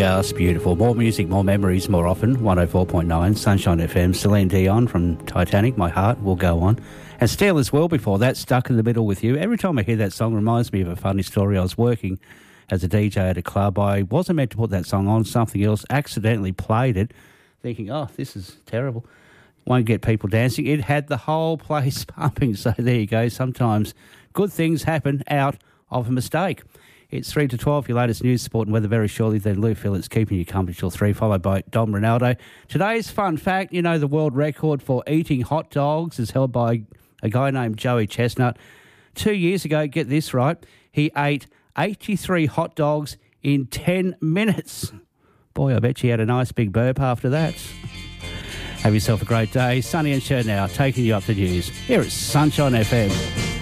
Just beautiful. More music, more memories, more often. 104.9, Sunshine FM. Celine Dion from Titanic, My Heart Will Go On. And Steel as well before that, Stuck in the Middle with You. Every time I hear that song, it reminds me of a funny story. I was working as a DJ at a club. I wasn't meant to put that song on, something else, accidentally played it, thinking, oh, this is terrible. Won't get people dancing. It had the whole place pumping. So there you go. Sometimes good things happen out of a mistake. It's 3 to 12, your latest news, sport and weather very shortly. Then Lou Phillips keeping you company till 3, followed by Dom Ronaldo. Today's fun fact, you know the world record for eating hot dogs is held by a guy named Joey Chestnut. 2 years ago, get this right, he ate 83 hot dogs in 10 minutes. Boy, I bet you had a nice big burp after that. Have yourself a great day. Sunny and Cher now, taking you up the news. Here is Sunshine FM.